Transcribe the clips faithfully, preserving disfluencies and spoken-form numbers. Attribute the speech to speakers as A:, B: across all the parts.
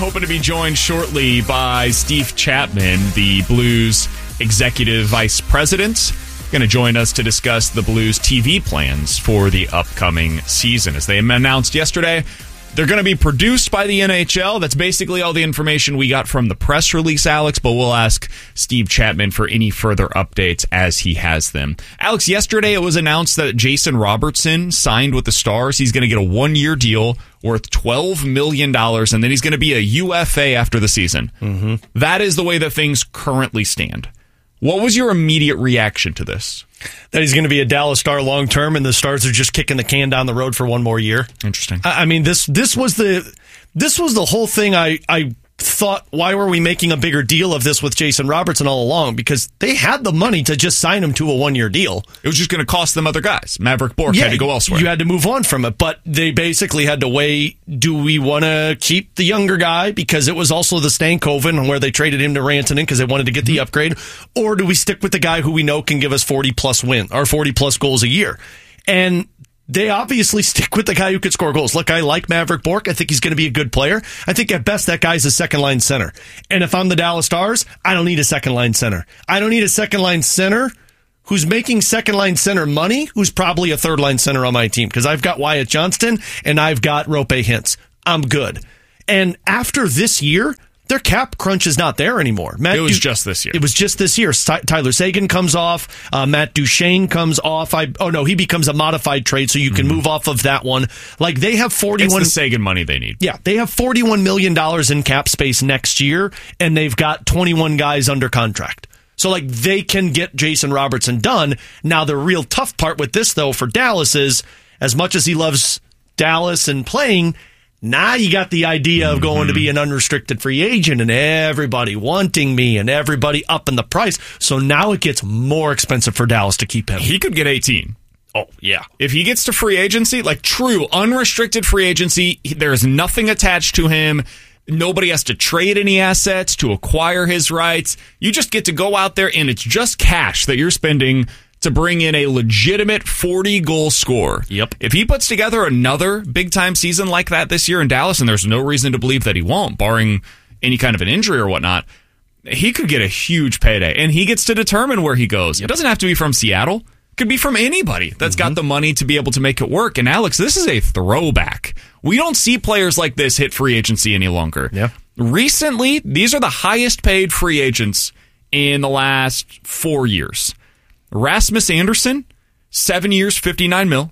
A: hoping to be joined shortly by Steve Chapman, the Blues executive vice president. Going to join us to discuss the Blues T V plans for the upcoming season. As they announced yesterday, they're going to be produced by the N H L. That's basically all the information we got from the press release, Alex, but we'll ask Steve Chapman for any further updates as he has them. Alex, yesterday it was announced that Jason Robertson signed with the Stars. He's going to get a one-year deal worth twelve million dollars, and then he's going to be a U F A after the season. Mm-hmm. That is the way that things currently stand. What was your immediate reaction to this?
B: That he's going to be a Dallas Star long term, and the Stars are just kicking the can down the road for one more year.
A: Interesting.
B: I, I mean, this this was the this was the whole thing. I I thought, why were we making a bigger deal of this with Jason Robertson all along? Because they had the money to just sign him to a one year deal.
A: It was just going to cost them other guys. Maverick Bourque yeah, had to go elsewhere.
B: You had to move on from it, but they basically had to weigh: do we want to keep the younger guy because it was also the Stankoven where they traded him to Rantanen because they wanted to get the upgrade, or do we stick with the guy who we know can give us forty plus win or forty plus goals a year? And they obviously stick with the guy who could score goals. Look, I like Maverick Bourque. I think he's going to be a good player. I think at best that guy's a second-line center. And if I'm the Dallas Stars, I don't need a second-line center. I don't need a second-line center who's making second-line center money, who's probably a third-line center on my team, because I've got Wyatt Johnston and I've got Roope Hintz. I'm good. And after this year, their cap crunch is not there anymore. Matt
A: it was
B: du-
A: just this year.
B: It was just this year. Ty- Tyler Seguin comes off. Uh, Matt Duchene comes off. I, oh, no, he becomes a modified trade, so you can mm-hmm. move off of that one. Like, they have forty-one...
A: It's the Seguin money they need.
B: Yeah, they have forty-one million dollars in cap space next year, and they've got twenty-one guys under contract. So, like, they can get Jason Robertson done. Now, the real tough part with this, though, for Dallas is, as much as he loves Dallas and playing... Now you got the idea of going mm-hmm. to be an unrestricted free agent and everybody wanting me and everybody upping the price. So now it gets more expensive for Dallas to keep him.
A: He could get eighteen.
B: Oh, yeah.
A: If he gets to free agency, like true unrestricted free agency, there's nothing attached to him. Nobody has to trade any assets to acquire his rights. You just get to go out there and it's just cash that you're spending to bring in a legitimate forty-goal scorer.
B: Yep.
A: If he puts together another big-time season like that this year in Dallas, and there's no reason to believe that he won't, barring any kind of an injury or whatnot, he could get a huge payday, and he gets to determine where he goes. Yep. It doesn't have to be from Seattle. It could be from anybody that's mm-hmm. got the money to be able to make it work. And, Alex, this is a throwback. We don't see players like this hit free agency any longer.
B: Yeah.
A: Recently, these are the highest-paid free agents in the last four years. Rasmus Anderson, seven years, fifty-nine mil.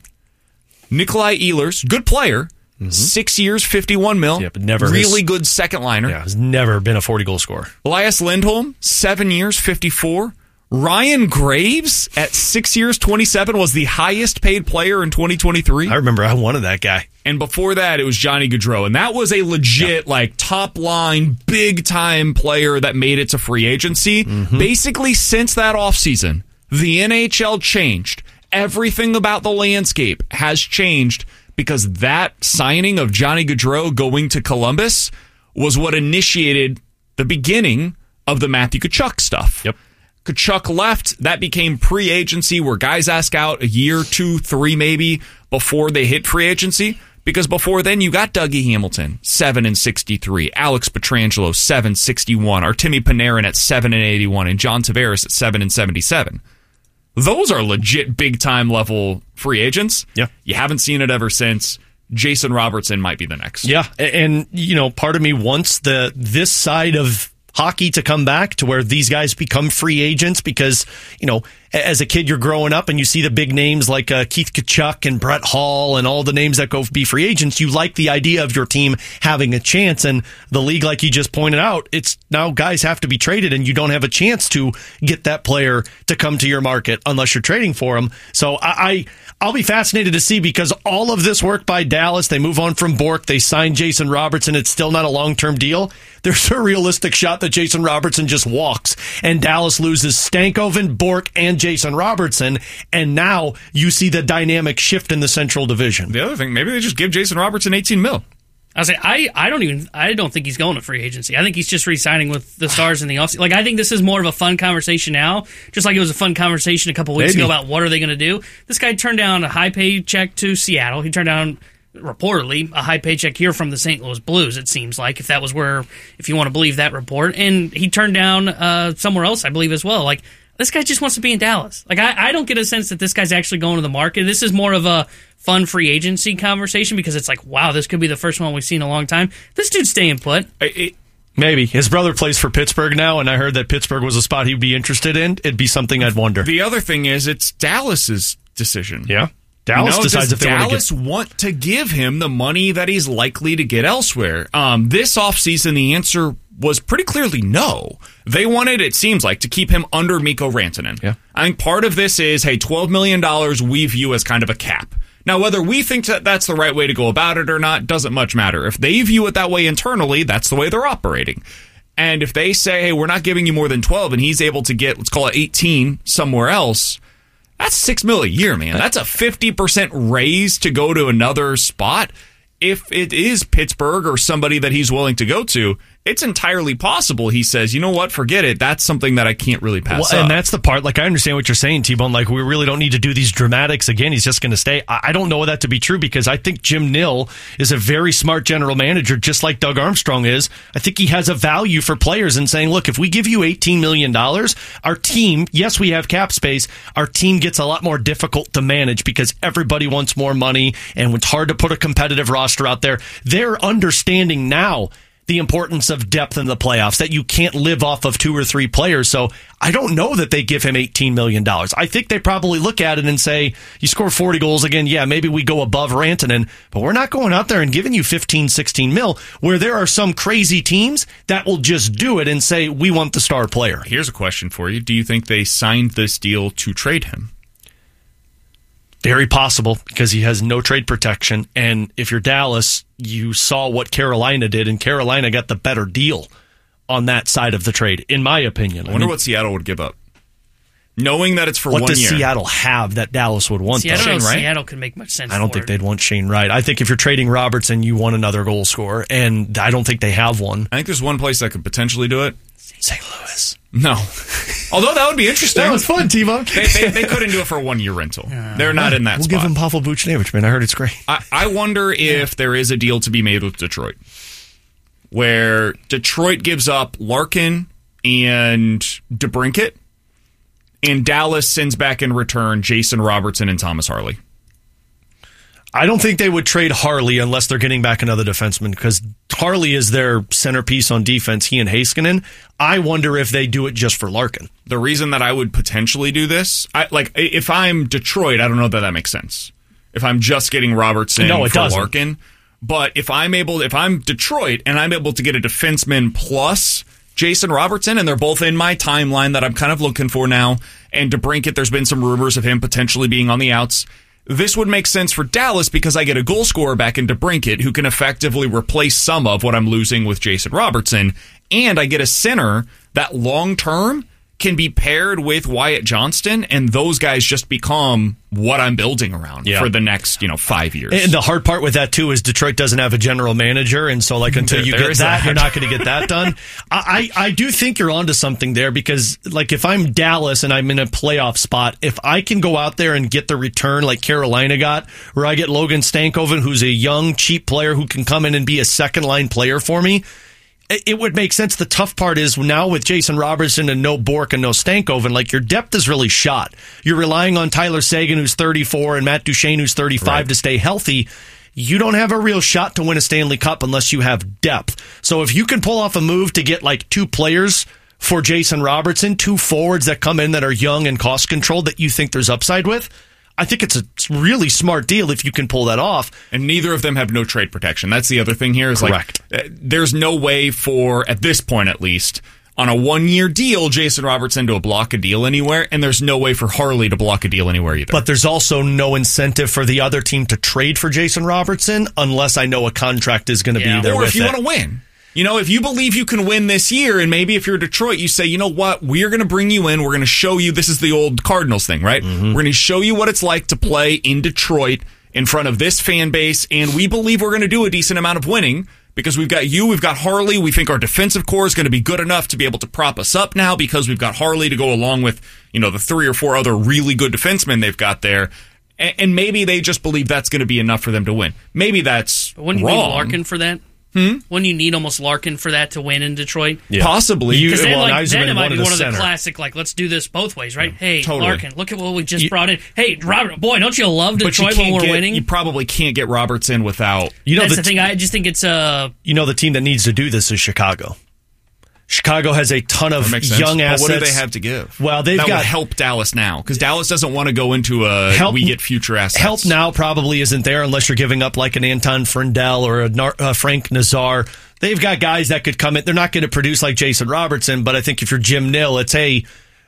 A: Nikolai Ehlers, good player, mm-hmm. six years, fifty-one mil.
B: Yeah, but never
A: really
B: has,
A: good second liner.
B: Yeah, has never been a forty-goal scorer.
A: Elias Lindholm, seven years, fifty-four. Ryan Graves at six years, twenty-seven was the highest paid player in twenty twenty-three.
B: I remember I wanted that guy.
A: And before that, it was Johnny Gaudreau. And that was a legit, yeah. like, top-line, big-time player that made it to free agency. Mm-hmm. Basically, since that offseason, the N H L changed. Everything about the landscape has changed because that signing of Johnny Gaudreau going to Columbus was what initiated the beginning of the Matthew Tkachuk stuff.
B: Yep.
A: Tkachuk left. That became pre-agency where guys ask out a year, two, three maybe before they hit free agency. Because before then, you got Dougie Hamilton, seven and sixty-three, Alex Pietrangelo, seven sixty-one, Artemi Panarin at seven and eighty-one, and John Tavares at seven and seventy-seven. Those are legit big-time level free agents.
B: Yeah.
A: You haven't seen it ever since. Jason Robertson might be the next.
B: Yeah, and, you know, part of me wants the this side of hockey to come back to where these guys become free agents because, you know, as a kid, you're growing up and you see the big names like uh, Keith Tkachuk and Brett Hall and all the names that go be free agents. You like the idea of your team having a chance. And the league, like you just pointed out, it's now guys have to be traded and you don't have a chance to get that player to come to your market unless you're trading for him. So I, I I'll be fascinated to see because all of this work by Dallas, they move on from Bourque, they sign Jason Robertson. It's still not a long-term deal. There's a realistic shot that Jason Robertson just walks and Dallas loses Stankoven, Bourque, and Jason Robertson, and now you see the dynamic shift in the Central Division.
A: The other thing, maybe they just give Jason Robertson eighteen mil.
C: I say I, I don't even I don't think he's going to free agency. I think he's just re-signing with the Stars in the offseason. Like I think this is more of a fun conversation now, just like it was a fun conversation a couple weeks
B: maybe.
C: ago about what are they going to do. This guy turned down a high pay check to Seattle. He turned down reportedly a high paycheck here from the Saint Louis Blues, it seems like, if that was where, if you want to believe that report. And he turned down uh, somewhere else, I believe, as well. Like, this guy just wants to be in Dallas. Like, I, I don't get a sense that this guy's actually going to the market. This is more of a fun free agency conversation because it's like, wow, this could be the first one we've seen in a long time. This dude's staying put.
A: It,
B: Maybe. His brother plays for Pittsburgh now, and I heard that Pittsburgh was a spot he'd be interested in. It'd be something I'd wonder.
A: The other thing is, it's Dallas's decision.
B: Yeah. Dallas
A: you know,
B: decides
A: does
B: if they
A: Dallas
B: want to get...
A: want to give him the money that he's likely to get elsewhere. Um, this offseason, the answer was pretty clearly no. They wanted, it seems like, to keep him under Mikko Rantanen.
B: Yeah.
A: I think part of this is, hey, twelve million dollars we view as kind of a cap. Now, whether we think that that's the right way to go about it or not doesn't much matter. If they view it that way internally, that's the way they're operating. And if they say, hey, we're not giving you more than twelve, and he's able to get, let's call it eighteen somewhere else, that's six mil a year, man. That's a fifty percent raise to go to another spot. If it is Pittsburgh or somebody that he's willing to go to, it's entirely possible he says, you know what, forget it. That's something that I can't really pass
B: well,
A: up.
B: And that's the part, like, I understand what you're saying, T-Bone. Like, we really don't need to do these dramatics again. He's just going to stay. I, I don't know that to be true because I think Jim Nill is a very smart general manager, just like Doug Armstrong is. I think he has a value for players in saying, look, if we give you eighteen million dollars, our team, yes, we have cap space, our team gets a lot more difficult to manage because everybody wants more money and it's hard to put a competitive roster out there. They're understanding now the importance of depth in the playoffs, that you can't live off of two or three players. So I don't know that they give him eighteen million dollars. I think they probably look at it and say, you score forty goals again, yeah, maybe we go above Rantanen, but we're not going out there and giving you fifteen, sixteen mil, where there are some crazy teams that will just do it and say, we want the star player.
A: Here's a question for you. Do you think they signed this deal to trade him?
B: Very possible, because he has no trade protection. And if you're Dallas, you saw what Carolina did, and Carolina got the better deal on that side of the trade, in my opinion.
A: I wonder I mean, what Seattle would give up. Knowing that it's for one year.
B: What does Seattle have that Dallas would want?
C: See, I don't
B: though?
C: know
B: Shane
C: if
B: Wright?
C: Seattle could make much sense
B: I don't
C: for
B: think
C: it.
B: they'd want Shane Wright. I think if you're trading Robertson, you want another goal scorer, and I don't think they have one.
A: I think there's one place that could potentially do it.
B: Saint Louis.
A: No. Although that would be interesting.
B: That was fun, T-Bone.
A: they, they, they couldn't do it for a one-year rental. Uh, They're not in that
B: we'll
A: spot.
B: We'll give him Pavel Buchnevich, man. I heard it's great.
A: I, I wonder if yeah. there is a deal to be made with Detroit, where Detroit gives up Larkin and DeBrincat, and Dallas sends back in return Jason Robertson and Thomas Harley.
B: I don't think they would trade Harley unless they're getting back another defenseman, because Harley is their centerpiece on defense, he and Heiskanen. I wonder if they do it just for Larkin.
A: The reason that I would potentially do this, I, like if I'm Detroit, I don't know that that makes sense. If I'm just getting Robertson
B: no, it
A: for
B: doesn't.
A: Larkin. But if I'm able, if I'm Detroit and I'm able to get a defenseman plus Jason Robertson, and they're both in my timeline that I'm kind of looking for now, and DeBrincat, there's been some rumors of him potentially being on the outs. This would make sense for Dallas because I get a goal scorer back in DeBrincat who can effectively replace some of what I'm losing with Jason Robertson, and I get a center that long-term can be paired with Wyatt Johnston, and those guys just become what I'm building around yeah. for the next, you know, five years.
B: And the hard part with that, too, is Detroit doesn't have a general manager, and so, like, until you there, get that, that, you're not going to get that done. I, I, I do think you're onto something there, because, like, if I'm Dallas and I'm in a playoff spot, if I can go out there and get the return like Carolina got, where I get Logan Stankoven, who's a young, cheap player who can come in and be a second-line player for me, it would make sense. The tough part is now with Jason Robertson and no Bork and no Stankoven, like, your depth is really shot. You're relying on Tyler Seguin, who's thirty-four, and Matt Duchene, who's thirty-five, right, to stay healthy. You don't have a real shot to win a Stanley Cup unless you have depth. So if you can pull off a move to get like two players for Jason Robertson, two forwards that come in that are young and cost controlled that you think there's upside with, I think it's a really smart deal if you can pull that off.
A: And neither of them have no trade protection. That's the other thing here. Is
B: Correct.
A: Like, there's no way for, at this point at least, on a one-year deal, Jason Robertson to block a deal anywhere, and there's no way for Harley to block a deal anywhere either.
B: But there's also no incentive for the other team to trade for Jason Robertson unless I know a contract is going to yeah. be there
A: or
B: with
A: if you
B: it.
A: want to win. You know, if you believe you can win this year, and maybe if you're Detroit, you say, you know what, we're going to bring you in, we're going to show you, this is the old Cardinals thing, right? Mm-hmm. We're going to show you what it's like to play in Detroit in front of this fan base, and we believe we're going to do a decent amount of winning because we've got you, we've got Harley, we think our defensive core is going to be good enough to be able to prop us up now because we've got Harley to go along with, you know, the three or four other really good defensemen they've got there. And, and maybe they just believe that's going to be enough for them to win. Maybe that's
C: but wouldn't
A: wrong.
C: you need Larkin for that? Hmm? Wouldn't you need almost Larkin for that to win in Detroit?
A: Yeah. Possibly.
C: Because then,
B: well,
C: like, then it might be one of
B: center.
C: the classic, like, let's do this both ways, right? Yeah, hey,
A: totally.
C: Larkin, look at what we just you, brought in. Hey, Robert, boy, don't you love Detroit
A: you
C: when we're
A: get,
C: winning?
A: You probably can't get Robertson without...
B: You know
C: That's
B: the,
C: the thing. I just think it's... Uh,
B: you know the team that needs to do this is Chicago. Chicago has a ton of young assets.
A: But what do they have to give?
B: Well, they've
A: that
B: got
A: would help Dallas now because Dallas doesn't want to go into a
B: help,
A: we get future assets.
B: Help now probably isn't there unless you're giving up like an Anton Frendel or a uh, Frank Nazar. They've got guys that could come in. They're not going to produce like Jason Robertson, but I think if you're Jim Nill, it's hey,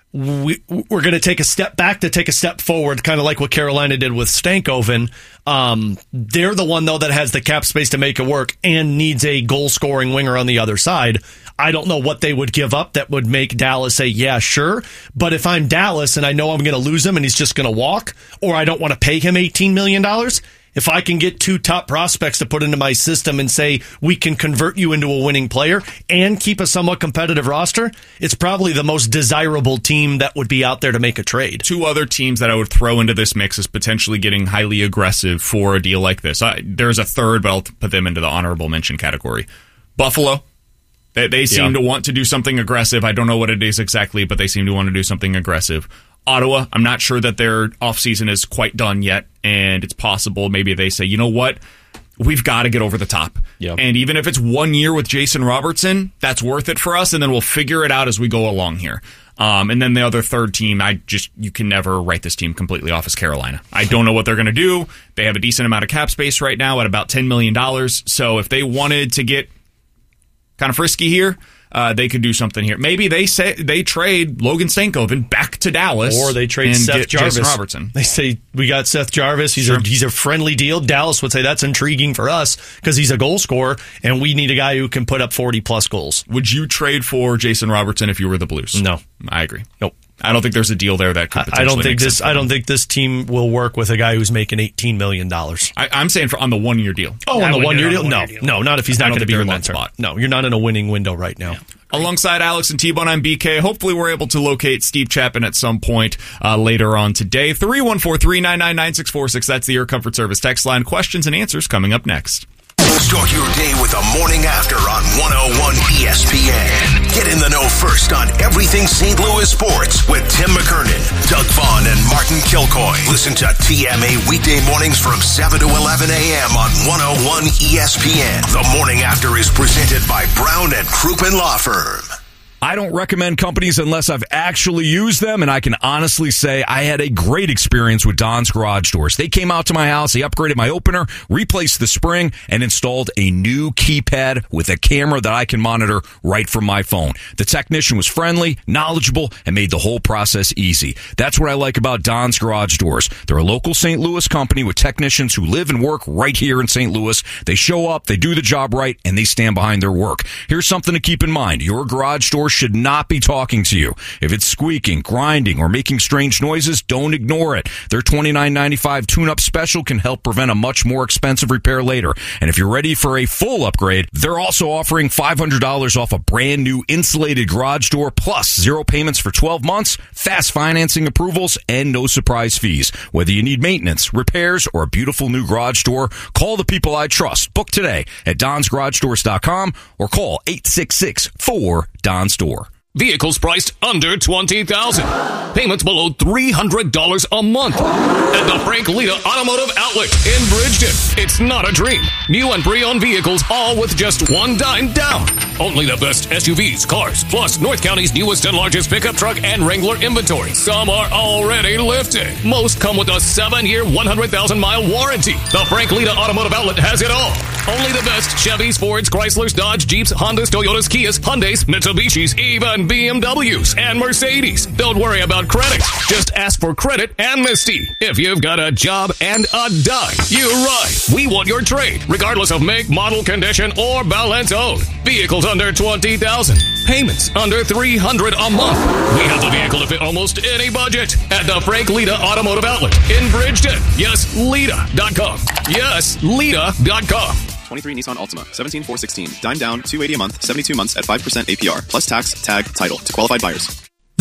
B: we, we're going to take a step back to take a step forward, kind of like what Carolina did with Stankoven. Um, they're the one, though, that has the cap space to make it work and needs a goal-scoring winger on the other side. I don't know what they would give up that would make Dallas say, yeah, sure. But if I'm Dallas and I know I'm going to lose him and he's just going to walk, or I don't want to pay him eighteen million dollars, if I can get two top prospects to put into my system and say we can convert you into a winning player and keep a somewhat competitive roster, it's probably the most desirable team that would be out there to make a trade.
A: Two other teams that I would throw into this mix is potentially getting highly aggressive for a deal like this. I, there's a third, but I'll put them into the honorable mention category. Buffalo. They, they seem
B: yeah.
A: to want to do something aggressive. I don't know what it is exactly, but they seem to want to do something aggressive. Ottawa, I'm not sure that their offseason is quite done yet, and it's possible maybe they say, you know what, we've got to get over the top.
B: Yep.
A: And even if it's one year with Jason Robertson, that's worth it for us, and then we'll figure it out as we go along here. Um, and then the other third team, I just you can never write this team completely off as Carolina. I don't know what they're going to do. They have a decent amount of cap space right now at about ten million dollars, so if they wanted to get kind of frisky here, Uh, they could do something here. Maybe they say they trade Logan Stankoven back to Dallas,
B: or they trade
A: and
B: Seth
A: get
B: Jarvis.
A: Jason Robertson.
B: They say we got Seth Jarvis. He's
A: sure.
B: a he's a friendly deal. Dallas would say that's intriguing for us because he's a goal scorer, and we need a guy who can put up forty plus goals.
A: Would you trade for Jason Robertson if you were the Blues?
B: No,
A: I agree.
B: Nope.
A: I don't think there's a deal there that could potentially
B: I don't think
A: make
B: this.
A: sense
B: I don't think this team will work with a guy who's making eighteen million dollars.
A: I'm saying for on the one year deal.
B: Oh,
C: I
B: on the one year deal?
C: on the
B: No,
C: one-year deal.
B: no, not if he's not going to be
A: they're
B: here
A: in
B: long
A: that
B: term.
A: spot.
B: No, you're not in a winning window right now.
C: Yeah.
A: Alongside Alex and T-Bone, I'm B K. Hopefully we're able to locate Steve Chapman at some point uh, later on today. three one four, three nine nine, nine six four six. That's the Air Comfort Service text line. Questions and answers coming up next.
D: Start your day with the morning after on one oh one E S P N. Get in the know first on everything Saint Louis sports with Tim McKernan, Doug Vaughn, and Martin Kilcoy. Listen to T M A weekday mornings from seven to eleven a.m. on one oh one E S P N. The morning after is presented by Brown and Crouppen Law Firm.
E: I don't recommend companies unless I've actually used them, and I can honestly say I had a great experience with Don's Garage Doors. They came out to my house, they upgraded my opener, replaced the spring, and installed a new keypad with a camera that I can monitor right from my phone. The technician was friendly, knowledgeable, and made the whole process easy. That's what I like about Don's Garage Doors. They're a local Saint Louis company with technicians who live and work right here in Saint Louis. They show up, they do the job right, and they stand behind their work. Here's something to keep in mind. Your garage door should not be talking to you. If it's squeaking, grinding, or making strange noises, don't ignore it. Their twenty-nine ninety-five tune-up special can help prevent a much more expensive repair later. And if you're ready for a full upgrade, they're also offering five hundred dollars off a brand new insulated garage door plus zero payments for twelve months, fast financing approvals, and no surprise fees. Whether you need maintenance, repairs, or a beautiful new garage door, call the people I trust. Book today at dons garage doors dot com or call eight six six, four, D O N S door.
F: Vehicles priced under twenty thousand dollars. Payments below three hundred dollars a month. At the Frank Lita Automotive Outlet in Bridgeton. It's not a dream. New and pre-owned vehicles, all with just one dime down. Only the best S U Vs, cars, plus North County's newest and largest pickup truck and Wrangler inventory. Some are already lifted. Most come with a seven-year, one hundred thousand mile warranty. The Frank Lita Automotive Outlet has it all. Only the best Chevys, Fords, Chryslers, Dodge, Jeeps, Hondas, Toyotas, Kias, Hyundais, Mitsubishis, even B M Ws and Mercedes. Don't worry about credit. Just ask for credit amnesty. If you've got a job and a dime, you're right. We want your trade, regardless of make, model, condition, or balance owed. Vehicles under twenty thousand dollars. Payments under three hundred dollars a month. We have the vehicle to fit almost any budget at the Frank Lita Automotive Outlet in Bridgeton. Yes, Lita dot com. Yes, Lita dot com.
G: twenty-three Nissan Altima, seventeen four sixteen. Dime down, two eighty a month, seventy-two months at five percent A P R, plus tax, tag, title to qualified buyers.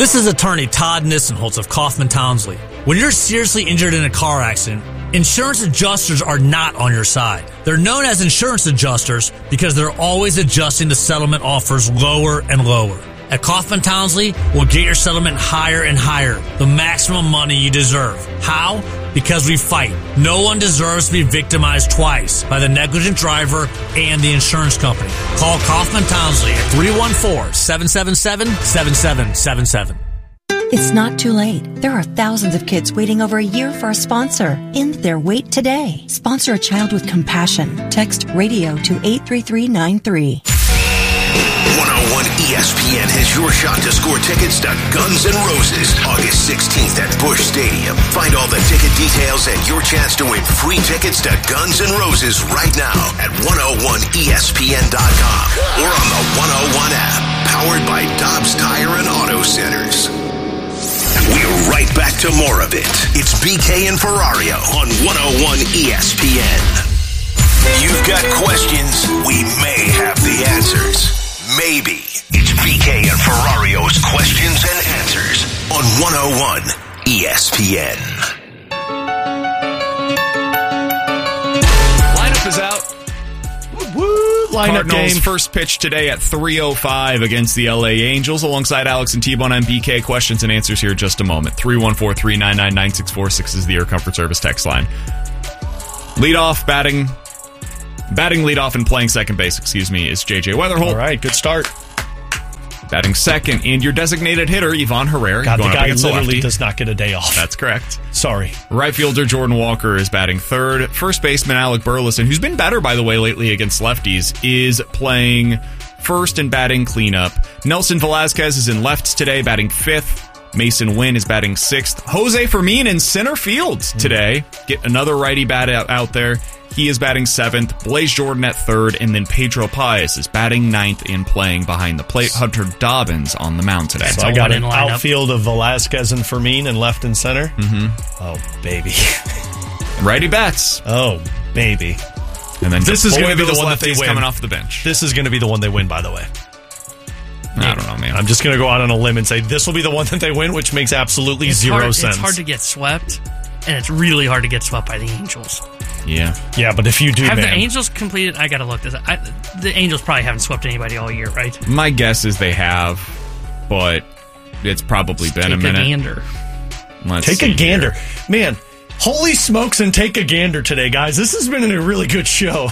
H: This is attorney Todd Nissenholtz of Kaufman Townsley. When you're seriously injured in a car accident, insurance adjusters are not on your side. They're known as insurance adjusters because they're always adjusting the settlement offers lower and lower. At Kaufman Townsley, we'll get your settlement higher and higher, the maximum money you deserve. How? Because we fight. No one deserves to be victimized twice by the negligent driver and the insurance company. Call Kaufman Townsley at three one four, seven seven seven, seven seven seven seven.
I: It's not too late. There are thousands of kids waiting over a year for a sponsor. End their wait today. Sponsor a child with compassion. Text radio to eight three three nine three.
D: one oh one E S P N has your shot to score tickets to Guns N' Roses August sixteenth at Busch Stadium. Find all the ticket details and your chance to win free tickets to Guns N' Roses right now at one oh one E S P N dot com or on the one oh one app, powered by Dobbs Tire and Auto Centers. We're right back to more of it. It's B K and Ferrario on one oh one E S P N. You've got questions, we may have the answers. Maybe. It's B K and Ferrario's Questions and Answers on one oh one E S P N.
A: Lineup is out.
B: Woo, lineup
A: Cardinals
B: game.
A: first pitch today at three oh five against the L A Angels. Alongside Alex and T-Bone, I'm B K. Questions and answers here in just a moment. three one four, three nine nine, nine six four six is the Air Comfort Service text line. Leadoff, batting... Batting leadoff and playing second base, excuse me, is J J Weatherholt.
B: All right, good start.
A: Batting second, and your designated hitter, Ivan Herrera.
B: God, the
A: going up
B: guy
A: against
B: literally
A: the lefty.
B: does not get a day off.
A: That's correct.
B: Sorry.
A: Right fielder Jordan Walker is batting third. First baseman Alec Burleson, who's been better, by the way, lately against lefties, is playing first and batting cleanup. Nelson Velasquez is in left today, batting fifth. Mason Wynn is batting sixth. Jose Fermin in center field today. Get another righty bat out, out there. He is batting seventh. Blaze Jordan at third. And then Pedro Paez is batting ninth and playing behind the plate. Hunter Dobbins on the mound today.
B: So I got an outfield of Velasquez and Fermin and left and center.
A: Mm-hmm.
B: Oh, baby.
A: Righty bats.
B: Oh, baby.
A: And then
B: this is going to be the one that they
A: win.
B: win.
A: Coming off the bench.
B: This is going to be the one they win, by the way.
A: I don't know, man.
B: I'm just going to go out on a limb and say this will be the one that they win, which makes absolutely
C: it's
B: zero
C: hard,
B: sense.
C: It's hard to get swept, and it's really hard to get swept by the Angels.
A: Yeah.
B: Yeah, but if you do,
C: Have
B: man.
C: the Angels completed... I got to look this up. I, the Angels probably haven't swept anybody all year, right?
A: My guess is they have, but it's probably
C: Let's
A: been
C: take
A: a minute.
C: a gander.
A: Let's
B: Take
A: see
B: a gander.
A: here.
B: Man, holy smokes and take a gander today, guys. This has been a really good show.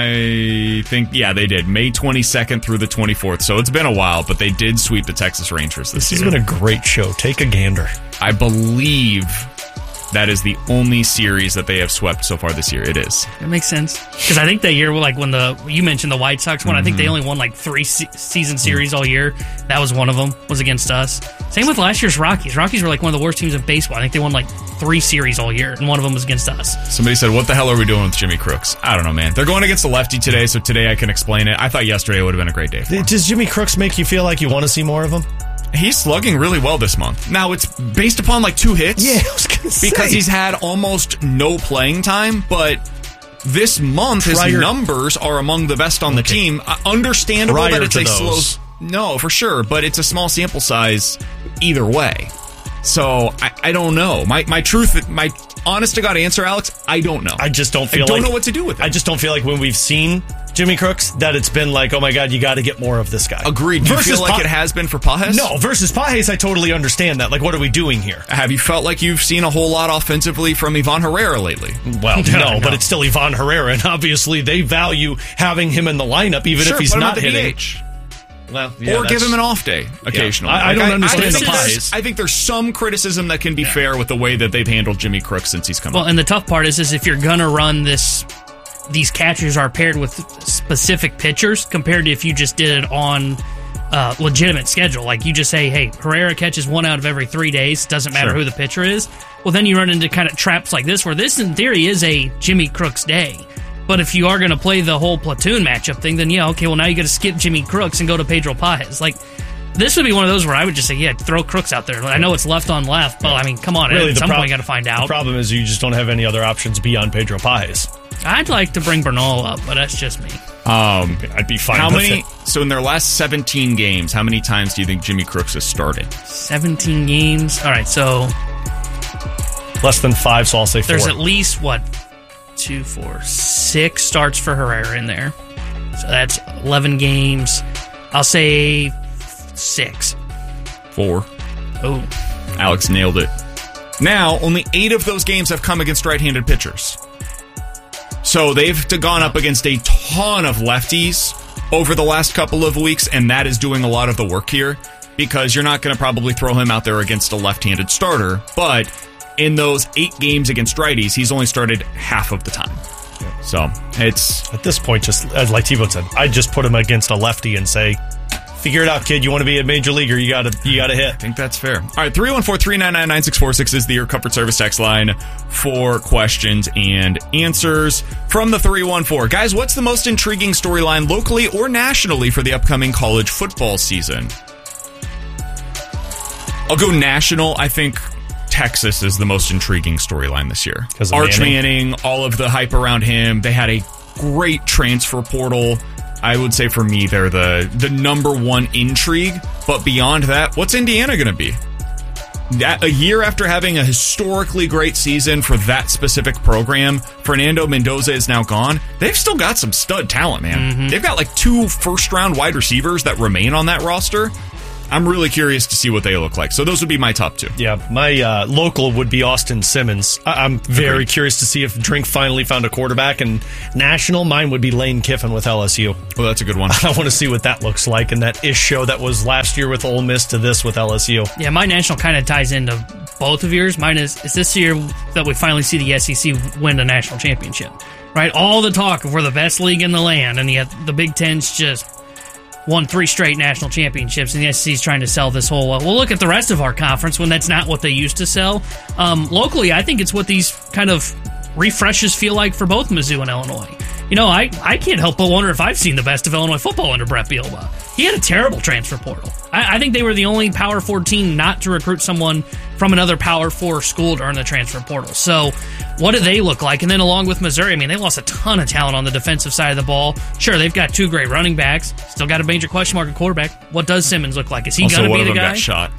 A: I think, yeah, they did. May twenty-second through the twenty-fourth. So it's been a while, but they did sweep the Texas Rangers this,
B: This
A: year.
B: has been a great show. Take a gander.
A: I believe that is the only series that they have swept so far this year. It is.
C: That makes sense. Because I think that year, like when the you mentioned the White Sox one, mm-hmm. I think they only won like three se- season series all year. That was one of them, was against us. Same with last year's Rockies. Rockies were like one of the worst teams in baseball. I think they won like three series all year, and one of them was against us.
A: Somebody said, what the hell are we doing with Jimmy Crooks? I don't know, man. They're going against the lefty today, so today I can explain it. I thought yesterday would have been a great day for him.
B: Does Jimmy Crooks make you feel like you want to see more of him?
A: He's slugging really well this month. Now, it's based upon like two hits.
B: Yeah, I was going to say.
A: Because he's had almost no playing time, but this month his
B: Prior-
A: numbers are among the best on the
B: Okay.
A: team. Uh, understandable
B: Prior
A: that it's
B: to
A: a
B: those.
A: slow... No, for sure, but it's a small sample size either way. So, I, I don't know. My my truth, my honest to God answer, Alex, I don't know.
B: I just don't feel
A: I don't
B: like,
A: know what to do with it.
B: I just don't feel like when we've seen Jimmy Crooks that it's been like, oh my God, you got to get more of this guy.
A: Agreed. Do you
B: Versus
A: feel like
B: Pa-
A: it has been for Pajes?
B: No, versus Pajes, I totally understand that. Like, what are we doing here?
A: Have you felt like you've seen a whole lot offensively from Ivan Herrera lately?
B: Well, no,
C: No.
B: but it's still Ivan Herrera, and obviously they value having him in the lineup, even
A: Sure,
B: if he's
A: put him
B: not
A: at the
B: hitting.
A: D H.
B: Well,
A: Or give
B: that's-
A: him an off day occasionally.
B: I- I don't understand
A: I,
B: the
A: think there's-
B: Pajes.
A: I think there's some criticism that can be fair with the way that they've handled Jimmy Crooks since he's come
C: Well,
A: up.
C: and the tough part is, is if you're gonna run this, these catchers are paired with specific pitchers compared to if you just did it on uh, legitimate schedule. Like you just say, hey, Herrera catches one out of every three days. Doesn't matter
B: Sure.
C: who the pitcher is. Well, then you run into kind of traps like this, where this in theory is a Jimmy Crooks day. But if you are going to play the whole platoon matchup thing, then yeah, okay, well now you got to skip Jimmy Crooks and go to Pedro Pajes. Like, this would be one of those where I would just say, yeah, throw Crooks out there. I know it's left on left, but I mean, come on,
B: Really,
C: at
B: the
C: some
B: prob-
C: point you got to find out.
B: The problem is you just don't have any other options beyond Pedro Pajes.
C: I'd like to bring Bernal up, but that's just me.
A: Um,
B: I'd be fine
A: how
B: with
A: many?
B: it.
A: So in their last seventeen games, how many times do you think Jimmy Crooks has started?
C: seventeen games. All right, so
B: Less than five, so I'll say four.
C: there's at least, what, two, four, six starts for Herrera in there. So that's eleven games. I'll say six.
A: Four.
C: Oh,
A: Alex nailed it. Now, only eight of those games have come against right-handed pitchers. So they've gone up against a ton of lefties over the last couple of weeks, and that is doing a lot of the work here because you're not going to probably throw him out there against a left-handed starter, but in those eight games against righties, he's only started half of the time. So it's...
B: At this point, just as like T-Bone said, I'd just put him against a lefty and say, figure it out, kid. You want to be a major leaguer, you got to you got to hit.
A: I think that's fair. All right, three one four, three nine nine, nine six four six is the Your Comfort Service text line for questions and answers from the three one four. Guys, what's the most intriguing storyline locally or nationally for the upcoming college football season? I'll go national. I think Texas is the most intriguing storyline this year.
B: Because
A: Arch
B: Manning.
A: Manning, all of the hype around him. They had a great transfer portal. I would say for me, they're the, the number one intrigue. But beyond that, what's Indiana going to be? That, a year after having a historically great season for that specific program, Fernando Mendoza is now gone. They've still got some stud talent, man. Mm-hmm. They've got like two first-round wide receivers that remain on that roster. I'm really curious to see what they look like. So those would be my top two.
B: Yeah, my uh, local would be Austin Simmons. I- I'm very
A: Agreed.
B: curious to see if Drink finally found a quarterback. And national, mine would be Lane Kiffin with L S U.
A: Well, that's a good one.
B: I want to see what that looks like. And that ish show that was last year with Ole Miss to this with L S U.
C: yeah, my national kind of ties into both of yours. Mine is, is this year that we finally see the S E C win the national championship, right? All the talk of we're the best league in the land, and yet the Big Ten's just won three straight national championships, and the S E C's trying to sell this whole, uh, well, look at the rest of our conference when that's not what they used to sell. Um, locally, I think it's what these kind of refreshes feel like for both Mizzou and Illinois. You know, I, I can't help but wonder if I've seen the best of Illinois football under Brett Bielema. He had a terrible transfer portal. I, I think they were the only Power Four team not to recruit someone from another Power Four school during the transfer portal. So what do they look like? And then along with Missouri, I mean, they lost a ton of talent on the defensive side of the ball. Sure, they've got two great running backs. Still got a major question mark at quarterback. What does Simmons look like? Is he
A: Also,
C: going to
A: one
C: be
A: of
C: the
A: them
C: guy?
A: got shot.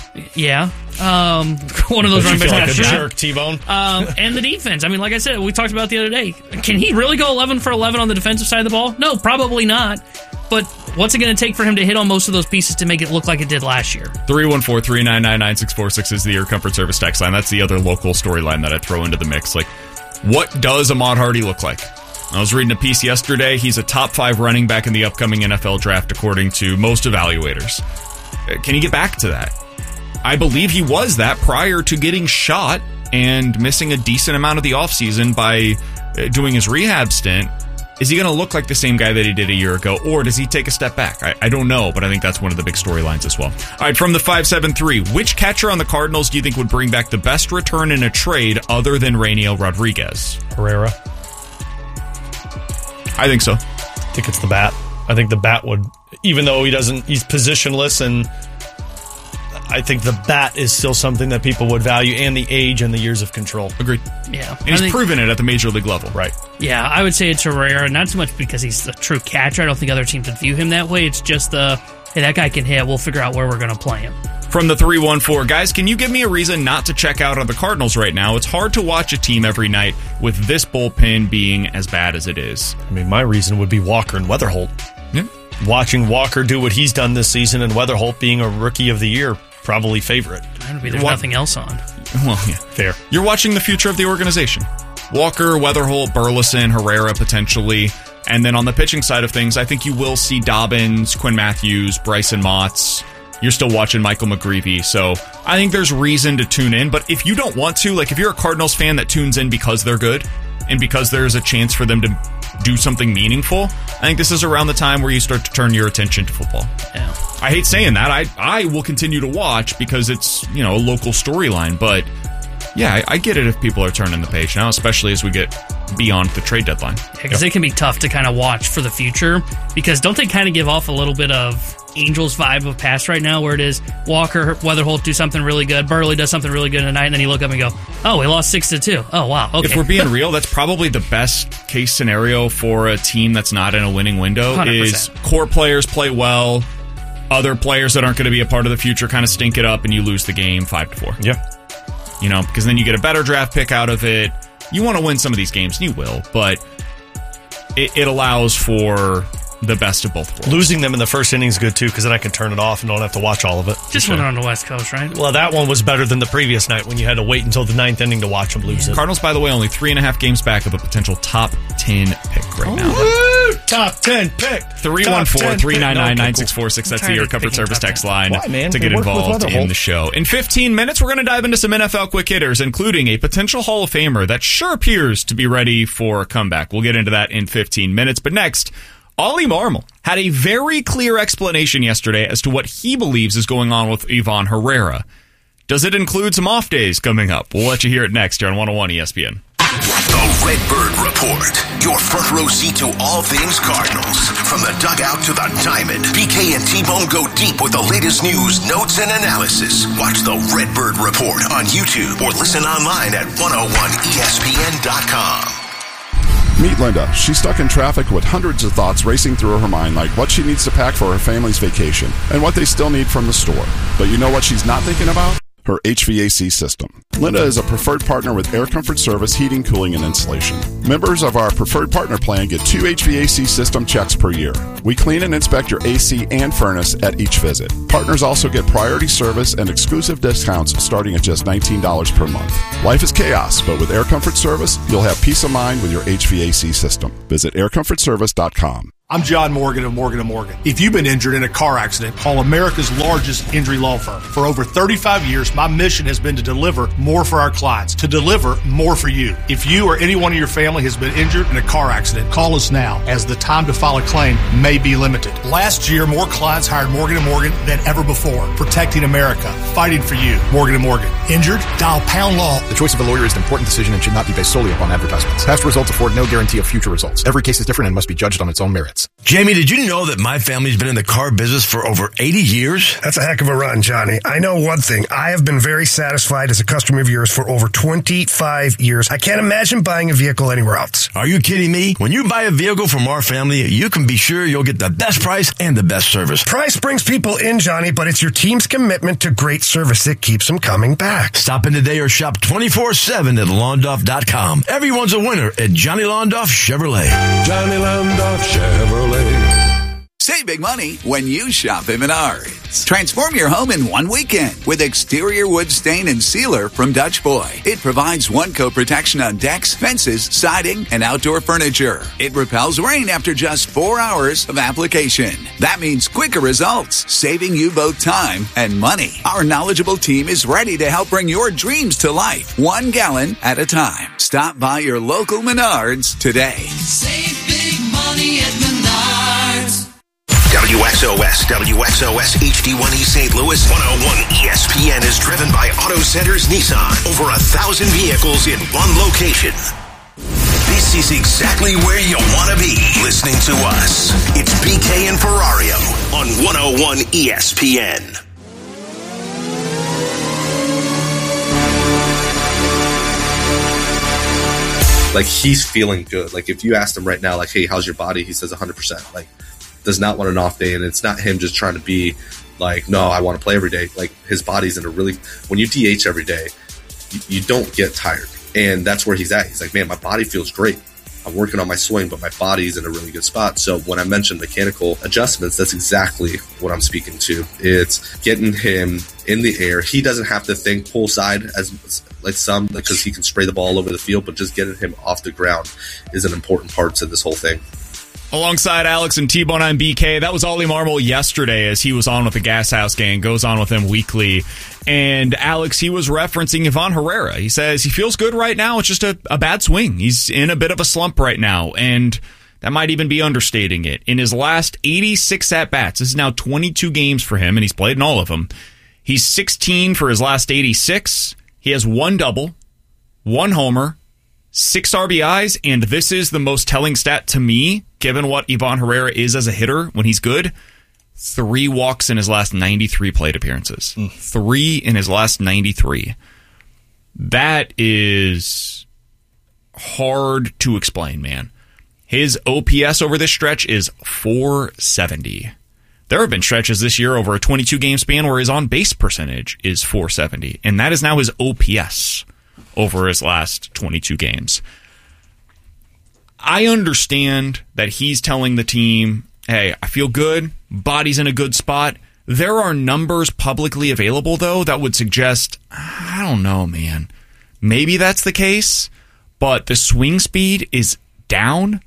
C: Yeah. Um, one of those
B: Does
C: running
B: he feel
C: backs
B: like
C: got
B: a
C: shot.
B: jerk, T-Bone?
C: Um, and the defense. I mean, like I said, we talked about the other day. Can he really go eleven for eleven on the defensive side of the ball? No, probably not. But what's it going to take for him to hit on most of those pieces to make it look like it did last year?
A: three one four, three nine nine, nine six four six is the Your Comfort Service text line. That's the other local storyline that I throw into the mix. Like, what does Ahmad Hardy look like? I was reading a piece yesterday. He's a top five running back in the upcoming N F L draft, according to most evaluators. Can he get back to that? I believe he was that prior to getting shot and missing a decent amount of the offseason by doing his rehab stint. Is he going to look like the same guy that he did a year ago, or does he take a step back? I, I don't know, but I think that's one of the big storylines as well. All right, from the five seven three, which catcher on the Cardinals do you think would bring back the best return in a trade other than Rainiel Rodriguez?
B: Herrera.
A: I think so.
B: I think it's the bat. I think the bat would, even though he doesn't, he's positionless, and I think the bat is still something that people would value, and the age and the years of control.
A: Agreed.
C: Yeah.
A: And he's
C: I think-
A: proven it at the major league level.
B: Right.
C: Yeah, I would say it's Herrera, not so much because he's a true catcher. I don't think other teams would view him that way. It's just the, hey, that guy can hit. We'll figure out where we're going to play him.
A: From the three one four, guys, can you give me a reason not to check out on the Cardinals right now? It's hard to watch a team every night with this bullpen being as bad as it is.
B: I mean, my reason would be Walker and Weatherholt.
A: Yeah.
B: Watching Walker do what he's done this season, and Weatherholt being a rookie of the year, probably favorite.
C: I don't be there's
A: What-
C: nothing else on.
A: Well, yeah.
B: Fair.
A: You're watching the future of the organization. Walker, Weatherholt, Burleson, Herrera potentially. And then on the pitching side of things, I think you will see Dobbins, Quinn Matthews, Bryson Motts. You're still watching Michael McGreevy. So I think there's reason to tune in. But if you don't want to, like if you're a Cardinals fan that tunes in because they're good and because there's a chance for them to do something meaningful, I think this is around the time where you start to turn your attention to football.
C: Yeah.
A: I hate saying that. I I will continue to watch because it's, you know, a local storyline. But yeah, I, I get it if people are turning the page now, especially as we get beyond the trade deadline.
C: Because it can be tough to kind of watch for the future. Because don't they kind of give off a little bit of Angels vibe of pass right now, where it is Walker, Weatherholt do something really good, Burley does something really good tonight, and then you look up and go, oh, we lost six to two. Oh, wow. Okay.
A: If we're being real, that's probably the best case scenario for a team that's not in a winning window. one hundred percent. Is core players play well, other players that aren't going to be a part of the future kind of stink it up, and you lose the game five to four.
B: Yeah.
A: You know, because then you get a better draft pick out of it. You want to win some of these games, and you will, but it, it allows for the best of both worlds.
B: Losing them in the first inning is good, too, because then I can turn it off and don't have to watch all of it.
C: Just when they're on the West Coast, right?
B: Well, that one was better than the previous night when you had to wait until the ninth inning to watch them lose it.
A: Cardinals, by the way, only three and a half games back of a potential top ten pick right now.
B: Woo! Top ten pick.
A: three one four, three nine nine, nine six four six. That's the Your Comfort Service text line
B: Why, man?
A: to
B: They
A: get
B: work with
A: involved
B: Weatherholt.
A: in the show. In fifteen minutes, we're going to dive into some N F L quick hitters, including a potential Hall of Famer that sure appears to be ready for a comeback. We'll get into that in fifteen minutes. But next, Ollie Marmol had a very clear explanation yesterday as to what he believes is going on with Ivan Herrera. Does it include some off days coming up? We'll let you hear it next here on one oh one E S P N.
D: The Redbird Report, your front row seat to all things Cardinals. From the dugout to the diamond, B K and T-Bone go deep with the latest news, notes, and analysis. Watch the Redbird Report on YouTube or listen online at one oh one E S P N dot com.
J: Meet Linda. She's stuck in traffic with hundreds of thoughts racing through her mind, like what she needs to pack for her family's vacation and what they still need from the store. But you know what she's not thinking about? Her H V A C system. Linda is a preferred partner with Air Comfort Service Heating, Cooling, and Insulation. Members of our preferred partner plan get two H V A C system checks per year. We clean and inspect your A C and furnace at each visit. Partners also get priority service and exclusive discounts starting at just nineteen dollars per month. Life is chaos, but with Air Comfort Service, you'll have peace of mind with your H V A C system. Visit air comfort service dot com.
K: I'm John Morgan of Morgan and Morgan. If you've been injured in a car accident, call America's largest injury law firm. For over thirty-five years, my mission has been to deliver more for our clients, to deliver more for you. If you or anyone in your family has been injured in a car accident, call us now, as the time to file a claim may be limited. Last year, more clients hired Morgan and Morgan than ever before, protecting America, fighting for you. Morgan and Morgan. Injured? Dial pound law.
L: The choice of a lawyer is an important decision and should not be based solely upon advertisements. Past results afford no guarantee of future results. Every case is different and must be judged on its own merits.
M: Jamie, did you know that my family's been in the car business for over eighty years?
N: That's a heck of a run, Johnny. I know one thing. I have been very satisfied as a customer of yours for over twenty-five years. I can't imagine buying a vehicle anywhere else.
M: Are you kidding me? When you buy a vehicle from our family, you can be sure you'll get the best price and the best service.
N: Price brings people in, Johnny, but it's your team's commitment to great service that keeps them coming back.
M: Stop in today or shop twenty-four seven at Londoff dot com. Everyone's a winner at Johnny Londoff Chevrolet.
O: Johnny Londoff Chevrolet.
P: Save big money when you shop at Menards. Transform your home in one weekend with exterior wood stain and sealer from Dutch Boy. It provides one-coat protection on decks, fences, siding, and outdoor furniture. It repels rain after just four hours of application. That means quicker results, saving you both time and money. Our knowledgeable team is ready to help bring your dreams to life, one gallon at a time. Stop by your local Menards today.
Q: Save big money at Menards.
D: W X O S, W X O S H D one E Saint Louis, one oh one E S P N is driven by Auto Centers Nissan. Over a thousand vehicles in one location. This is exactly where you want to be, listening to us. It's B K and Ferrario on one oh one E S P N.
R: Like, he's feeling good. Like, if you asked him right now, like, hey, how's your body? He says one hundred percent. Like, does not want an off day, and it's not him just trying to be like, no, I want to play every day. Like, his body's in a really, when you D H every day, you, you don't get tired, and that's where he's at. He's like, man, my body feels great. I'm working on my swing, but my body's in a really good spot. So when I mentioned mechanical adjustments, that's exactly what I'm speaking to. It's getting him in the air. He doesn't have to think poolside as like some, because he can spray the ball all over the field, but just getting him off the ground is an important part to this whole thing.
A: Alongside Alex and T-Bone, I'm B K. That was Ollie Marmol yesterday as he was on with the Gas House Gang, goes on with them weekly. And Alex, he was referencing Ivan Herrera. He says he feels good right now. It's just a, a bad swing. He's in a bit of a slump right now, and that might even be understating it. In his last eighty-six at-bats, this is now twenty-two games for him, and he's played in all of them. He's sixteen for his last eighty-six. He has one double, one homer, six R B Is, and this is the most telling stat to me, given what Ivan Herrera is as a hitter when he's good, three walks in his last ninety-three plate appearances. Mm. Three in his last ninety-three. That is hard to explain, man. His O P S over this stretch is four seventy. There have been stretches this year over a twenty-two game span where his on-base percentage is four seventy, and that is now his O P S over his last twenty-two games. I understand that he's telling the team, hey, I feel good, body's in a good spot. There are numbers publicly available, though, that would suggest, I don't know, man. Maybe that's the case, but the swing speed is down.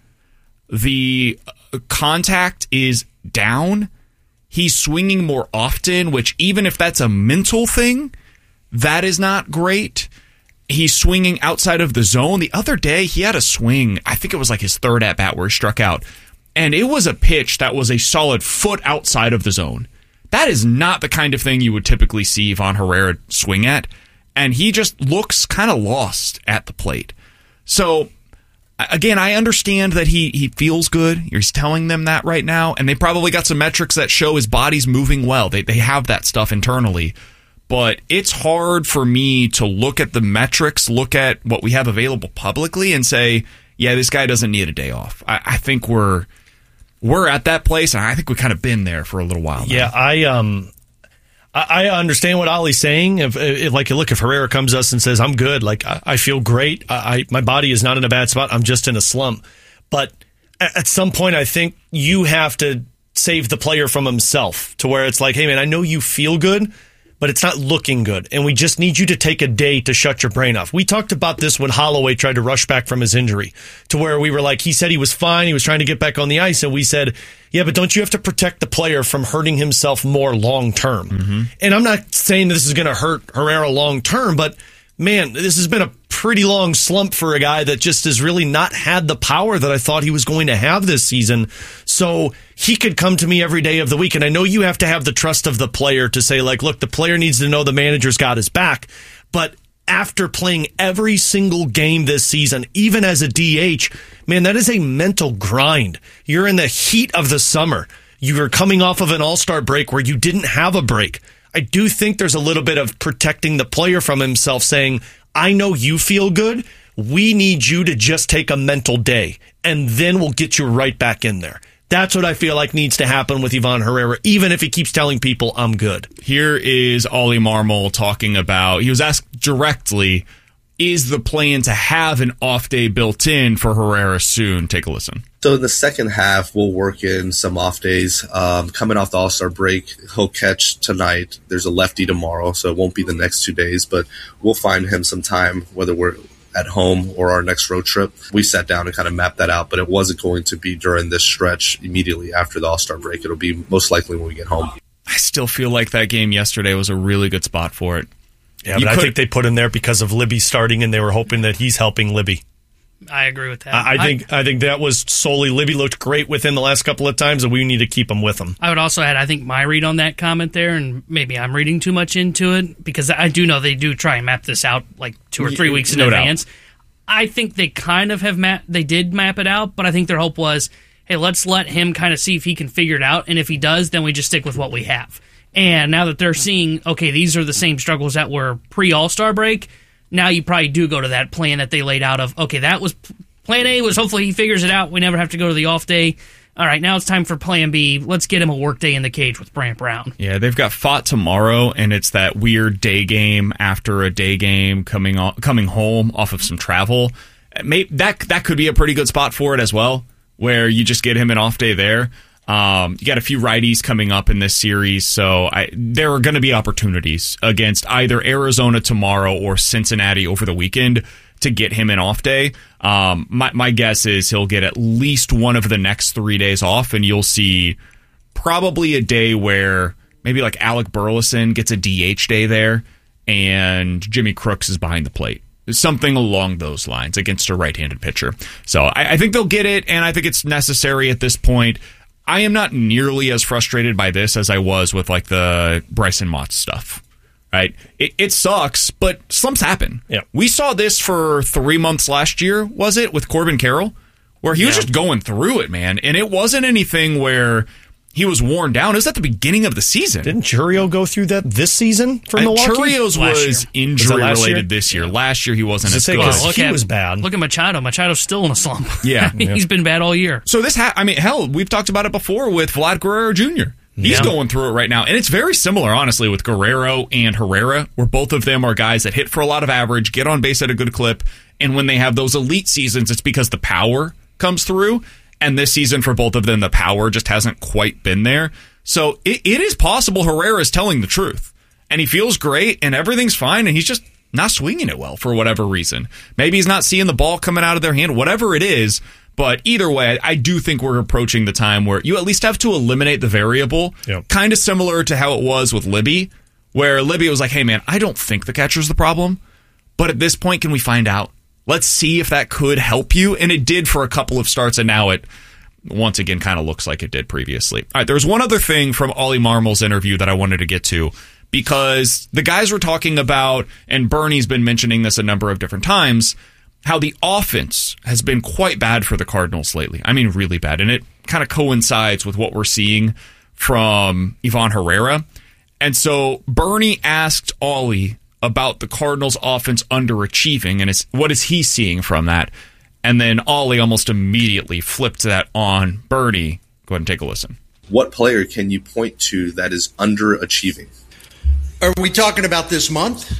A: The contact is down. He's swinging more often, which even if that's a mental thing, that is not great. He's swinging outside of the zone. The other day, he had a swing. I think it was like his third at-bat where he struck out. And it was a pitch that was a solid foot outside of the zone. That is not the kind of thing you would typically see Ivan Herrera swing at. And he just looks kind of lost at the plate. So, again, I understand that he, he feels good. He's telling them that right now. And they probably got some metrics that show his body's moving well. They, they have that stuff internally. But it's hard for me to look at the metrics, look at what we have available publicly, and say, yeah, this guy doesn't need a day off. I, I think we're we're at that place, and I think we've kind of been there for a little while now.
B: Yeah, I um, I, I understand what Ollie's saying. If, if, like, look, if Herrera comes to us and says, I'm good, like, I, I feel great, I, I my body is not in a bad spot, I'm just in a slump. But at, at some point, I think you have to save the player from himself to where it's like, hey, man, I know you feel good, but it's not looking good, and we just need you to take a day to shut your brain off. We talked about this when Holloway tried to rush back from his injury, to where we were like, he said he was fine, he was trying to get back on the ice, and we said, yeah, but don't you have to protect the player from hurting himself more long-term? Mm-hmm. And I'm not saying this is going to hurt Herrera long-term, but man, this has been a pretty long slump for a guy that just has really not had the power that I thought he was going to have this season. So he could come to me every day of the week. And I know you have to have the trust of the player to say, like, look, the player needs to know the manager's got his back. But after playing every single game this season, even as a D H, man, that is a mental grind. You're in the heat of the summer. You're coming off of an all-star break where you didn't have a break. I do think there's a little bit of protecting the player from himself, saying, I know you feel good. We need you to just take a mental day, and then we'll get you right back in there. That's what I feel like needs to happen with Ivan Herrera, even if he keeps telling people I'm good.
A: Here is Ollie Marmol talking about, he was asked directly, is the plan to have an off day built in for Herrera soon? Take a listen.
R: So in the second half, we'll work in some off days. Um, coming off the All-Star break, he'll catch tonight. There's a lefty tomorrow, so it won't be the next two days, but we'll find him some time, whether we're at home or our next road trip. We sat down and kind of mapped that out, but it wasn't going to be during this stretch immediately after the All-Star break. It'll be most likely when we get home.
A: I still feel like that game yesterday was a really good spot for it.
B: Yeah, but I think they put him there because of Libby starting, and they were hoping that he's helping Libby.
C: I agree with that.
B: I, I think I, I think that was solely Libby looked great with him the last couple of times, and we need to keep him with him.
C: I would also add, I think, my read on that comment there, and maybe I'm reading too much into it, because I do know they do try and map this out like two or three weeks in
A: no
C: advance.
A: Doubt.
C: I think they kind of have map. They did map it out, but I think their hope was, hey, let's let him kind of see if he can figure it out, and if he does, then we just stick with what we have. And now that they're seeing, okay, these are the same struggles that were pre-All-Star break, now you probably do go to that plan that they laid out of, okay, that was plan A was hopefully he figures it out. We never have to go to the off day. All right, now it's time for plan B. Let's get him a work day in the cage with Brant Brown.
A: Yeah, they've got Fought tomorrow, and it's that weird day game after a day game coming on, coming home off of some travel. Maybe, that, that could be a pretty good spot for it as well, where you just get him an off day there. Um, you got a few righties coming up in this series, so I, there are going to be opportunities against either Arizona tomorrow or Cincinnati over the weekend to get him an off day. Um, my, my guess is he'll get at least one of the next three days off, and you'll see probably a day where maybe like Alec Burleson gets a D H day there, and Jimmy Crooks is behind the plate. Something along those lines against a right-handed pitcher. So I, I think they'll get it, and I think it's necessary at this point. I am not nearly as frustrated by this as I was with like the Bryson Mott stuff, right? It, it sucks, but slumps happen.
B: Yeah.
A: We saw this for three months last year, was it, with Corbin Carroll, where he was
B: yeah.
A: just going through it, man. And it wasn't anything where he was worn down. It was at the beginning of the season.
B: Didn't Chourio go through that this season for
A: Uh,
B: Milwaukee?
A: Chourio's was injury related this year. Last year he wasn't as good.
C: Well, look
B: he
C: at,
B: was bad.
C: Look at Machado. Machado's still in a slump.
A: Yeah.
C: He's been bad all year.
A: So this, ha- I mean, hell, we've talked about it before with Vlad Guerrero Junior He's
C: Yeah.
A: going through it right now. And it's very similar, honestly, with Guerrero and Herrera, where both of them are guys that hit for a lot of average, get on base at a good clip. And when they have those elite seasons, it's because the power comes through. And this season for both of them, the power just hasn't quite been there. So it, it is possible Herrera is telling the truth. And he feels great and everything's fine. And he's just not swinging it well for whatever reason. Maybe he's not seeing the ball coming out of their hand, whatever it is. But either way, I do think we're approaching the time where you at least have to eliminate the variable.
B: Yep.
A: Kind of similar to how it was with Libby, where Libby was like, hey, man, I don't think the catcher's the problem. But at this point, can we find out? Let's see if that could help you. And it did for a couple of starts, and now it, once again, kind of looks like it did previously. All right, there's one other thing from Ollie Marmol's interview that I wanted to get to, because the guys were talking about, and Bernie's been mentioning this a number of different times, how the offense has been quite bad for the Cardinals lately. I mean, really bad. And it kind of coincides with what we're seeing from Ivan Herrera. And so Bernie asked Ollie about the Cardinals' offense underachieving, and it's, what is he seeing from that? And then Ollie almost immediately flipped that on Bernie. Go ahead and take a listen.
R: What player can you point to that is underachieving?
S: Are we talking about this month?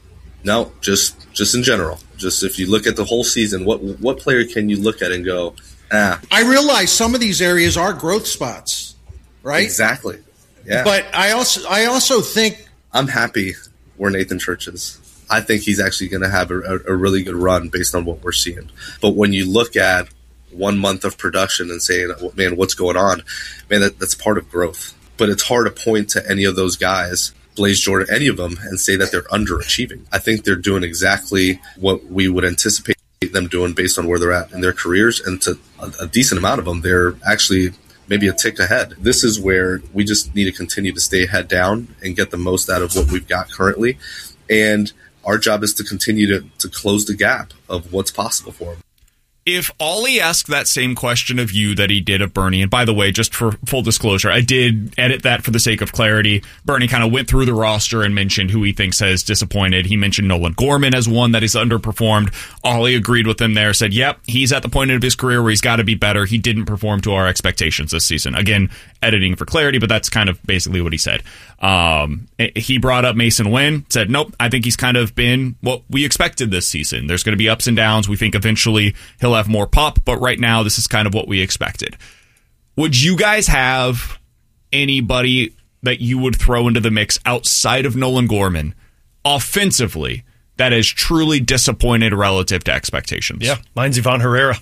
R: No, just just in general. Just if you look at the whole season, what what player can you look at and go, ah?
S: I realize some of these areas are growth spots, right?
R: Exactly. Yeah.
S: But I also I also think
R: I'm happy where Nathan Church is. I think he's actually going to have a, a, a really good run based on what we're seeing. But when you look at one month of production and saying, man, what's going on? Man, that, that's part of growth. But it's hard to point to any of those guys, Blaze Jordan, any of them, and say that they're underachieving. I think they're doing exactly what we would anticipate them doing based on where they're at in their careers. And to a, a decent amount of them, they're actually maybe a tick ahead. This is where we just need to continue to stay head down and get the most out of what we've got currently. And our job is to continue to, to close the gap of what's possible for them.
A: If Ollie asked that same question of you that he did of Bernie, and by the way, just for full disclosure, I did edit that for the sake of clarity. Bernie kind of went through the roster and mentioned who he thinks has disappointed. He mentioned Nolan Gorman as one that is underperformed. Ollie agreed with him there, said, yep, he's at the point of his career where he's got to be better. He didn't perform to our expectations this season. Again, editing for clarity, but that's kind of basically what he said. Um, he brought up Mason Wynn, said, nope, I think he's kind of been what we expected this season. There's going to be ups and downs. We think eventually he'll have more pop, but right now this is kind of what we expected. Would you guys have anybody that you would throw into the mix outside of Nolan Gorman offensively that is truly disappointed relative to expectations?
B: Yeah, mine's Ivan Herrera.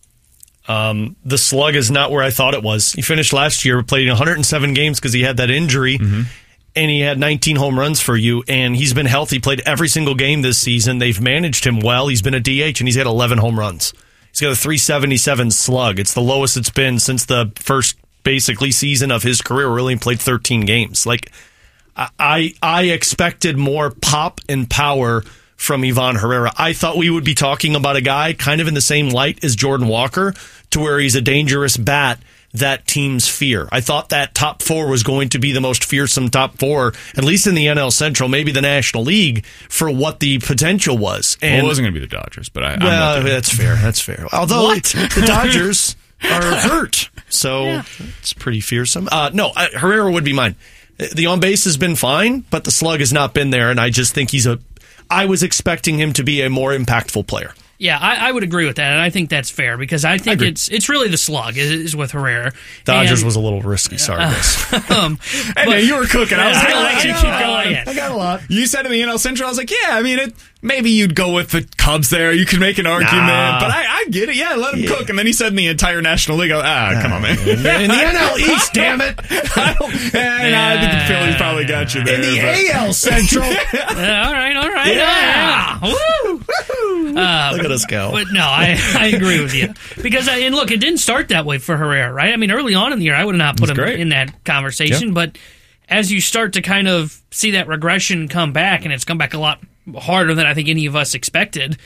B: Um, the slug is not where I thought it was. He finished last year, played one hundred seven games because he had that injury, mm-hmm. and he had nineteen home runs for you, and he's been healthy, played every single game this season. They've managed him well. He's been a D H, and he's had eleven home runs. He's got a three seventy-seven slug. It's the lowest it's been since the first, basically, season of his career, where he only played thirteen games. Like, I, I expected more pop and power from Ivan Herrera. I thought we would be talking about a guy kind of in the same light as Jordan Walker, to where he's a dangerous bat that teams fear. I thought that top four was going to be the most fearsome top four, at least in the N L Central, maybe the National League, for what the potential was. And
A: well, it wasn't going to be the Dodgers, but I, I'm
B: well,
A: not
B: that's fair. That's fair. Although
C: What?
B: the Dodgers are hurt, so
C: Yeah.
B: it's pretty fearsome. Uh, no, uh, Herrera would be mine. The on base has been fine, but the slug has not been there, and I just think he's a. I was expecting him to be a more impactful player.
C: Yeah, I, I would agree with that, and I think that's fair, because I think I it's it's really the slug is, is with Herrera.
B: Dodgers
C: and,
B: was a little risky. Sorry, uh, guys.
C: um,
A: Hey, man, you were cooking. I was going to let you keep going.
B: I got a lot.
A: You said in the N L Central, I was like, yeah, I mean, it, maybe you'd go with the Cubs there. You could make an argument,
B: Nah.
A: but I, I get it. Yeah, let him
B: Yeah.
A: cook. And then he said in the entire National League, ah, come on, man.
B: In the N L East, damn it.
A: I, don't, eh, nah, I think the Phillies probably got you there.
B: In the
A: but-
B: A L Central.
C: Yeah, all right, all right.
B: Yeah.
C: yeah. Woo! Uh,
B: Look at us go.
C: But no, I, I agree with you. Because, I, and look, it didn't start that way for Herrera, right? I mean, early on in the year, I would have not put him
B: great.
C: in that conversation.
B: Yeah.
C: But as you start to kind of see that regression come back, and it's come back a lot harder than I think any of us expected,